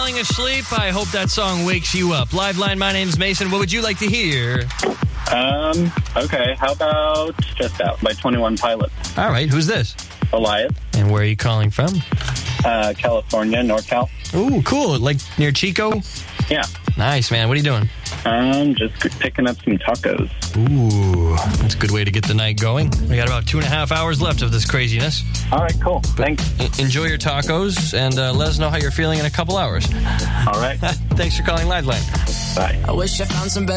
falling asleep, I hope that song wakes you up. Live line, my name's Mason. What would you like to hear? Okay, how about Just Out by 21 Pilots? All right, who's this? Elias. And where are you calling from? California, NorCal. Ooh, cool. Like near Chico? Yeah. Nice, man. What are you doing? Just picking up some tacos. Ooh, that's a good way to get the night going. We got about 2.5 hours left of this craziness. All right, cool. Thanks. Enjoy your tacos, and let us know how you're feeling in a couple hours. All right. Thanks for calling Liveline. Bye. I wish I found some better